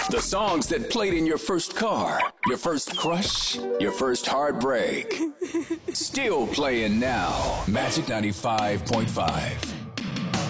The songs that played in your first car, your first crush, your first heartbreak. Still playing now. Magic 95.5.